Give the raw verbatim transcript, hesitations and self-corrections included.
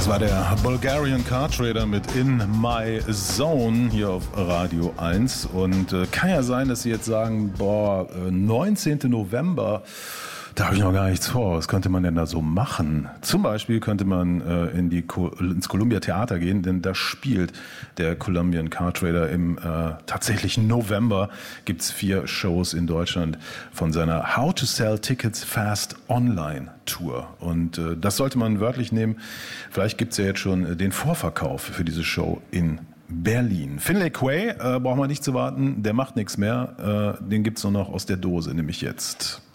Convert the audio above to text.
Das war der Bulgarian Car Trader mit In My Zone hier auf Radio eins. Und äh, kann ja sein, dass Sie jetzt sagen, boah, äh, neunzehnten November, da habe ich noch gar nichts vor. Was könnte man denn da so machen? Zum Beispiel könnte man äh, in die Co- ins Columbia Theater gehen, denn da spielt der Colombian Car Trader im äh, tatsächlichen November. Gibt's vier Shows in Deutschland von seiner How to Sell Tickets Fast Online Tour. Und äh, das sollte man wörtlich nehmen. Vielleicht gibt's ja jetzt schon äh, den Vorverkauf für diese Show in Berlin. Finlay Quay, äh, brauchen wir nicht zu warten, der macht nichts mehr. Äh, den gibt's nur noch aus der Dose, nämlich jetzt.